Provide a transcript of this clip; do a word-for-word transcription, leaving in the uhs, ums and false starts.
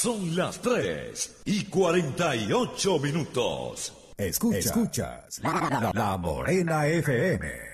Son las tres y cuarenta y ocho minutos. Escuchas, Escuchas la, la, la Morena F M.